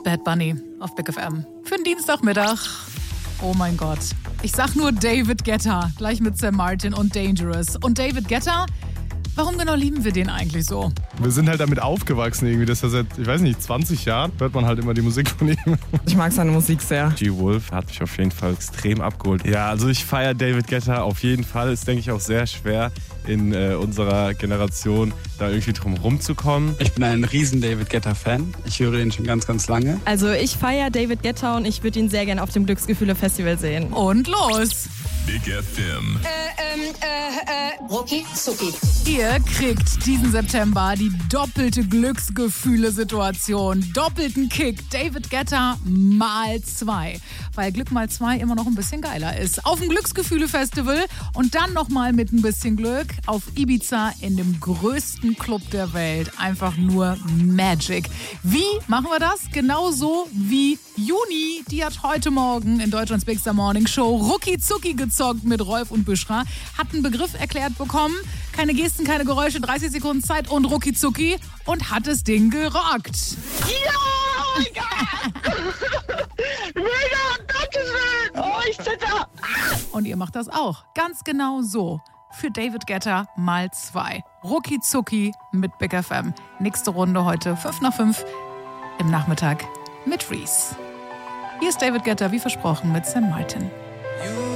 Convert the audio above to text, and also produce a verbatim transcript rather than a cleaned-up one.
Bad Bunny auf Big F M. Für den Dienstagmittag. Oh mein Gott. Ich sag nur David Guetta, gleich mit Sam Martin und Dangerous. Und David Guetta, warum genau lieben wir den eigentlich so? Wir sind halt damit aufgewachsen irgendwie. Das ist ja seit, ich weiß nicht, zwanzig Jahren hört man halt immer die Musik von ihm. Ich mag seine Musik sehr. G-Wolf hat mich auf jeden Fall extrem abgeholt. Ja, also ich feiere David Guetta auf jeden Fall. Ist, denke ich, auch sehr schwer in äh, unserer Generation da irgendwie drum rumzukommen. Ich bin ein riesen David Guetta-Fan. Ich höre ihn schon ganz, ganz lange. Also ich feiere David Guetta und ich würde ihn sehr gerne auf dem Glücksgefühle-Festival sehen. Und los! Big F M. Äh, ähm, äh, äh, Rucki Zucki. Ihr kriegt diesen September die doppelte Glücksgefühle-Situation. Doppelten Kick. David Guetta mal zwei. Weil Glück mal zwei immer noch ein bisschen geiler ist. Auf dem Glücksgefühle-Festival und dann nochmal mit ein bisschen Glück auf Ibiza in dem größten Club der Welt. Einfach nur Magic. Wie machen wir das? Genauso wie Juni. Die hat heute Morgen in Deutschlands Big Star Morning Show Rucki Zucki gezockt mit Rolf und Büschra. Hat einen Begriff erklärt bekommen. Keine Gesten, keine Geräusche, dreißig Sekunden Zeit und Rucki Zucki. Und hat das Ding gerockt. Ja, egal. Mega, Gottes Willen. Oh, ich zitter. Und ihr macht das auch. Ganz genau so. Für David Guetta mal zwei. Rucki Zucki mit Big F M. Nächste Runde heute fünf nach fünf im Nachmittag mit Reese. Hier ist David Guetta, wie versprochen, mit Sam Martin.